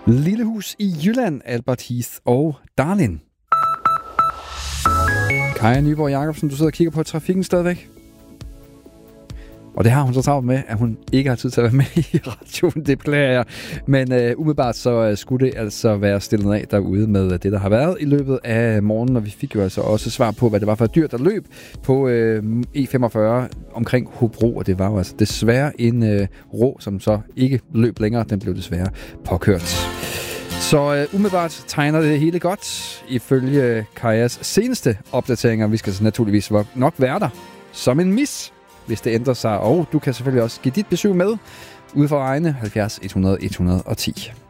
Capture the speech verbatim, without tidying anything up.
Lillehus i Jylland, Albert Heath og Darlin. Kaja Nyborg Jacobsen, du sidder og kigger på trafikken stadigvæk. Og det har hun så travlt med, at hun ikke har tid til at være med i radioen. Det beklager jeg. Men uh, umiddelbart så uh, skulle det altså være stillet af derude med det, der har været i løbet af morgenen. Og vi fik jo altså også svar på, hvad det var for et dyr, der løb på uh, E femogfyrre omkring Hobro. Og det var jo altså desværre en uh, rå, som så ikke løb længere. Den blev desværre påkørt. Så uh, umiddelbart tegner det hele godt ifølge Kajas seneste opdateringer. Vi skal så naturligvis nok være der som en mis, hvis det ændrer sig. Og du kan selvfølgelig også give dit besøg med ude for egne halvfjerds hundrede et hundrede og ti.